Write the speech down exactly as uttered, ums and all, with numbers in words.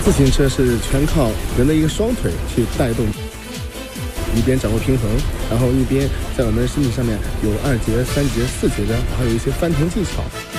自行车是全靠人的一个双腿去带动，一边掌握平衡，然后一边在我们的身体上面有二节、三节、四节的，还有一些翻腾技巧。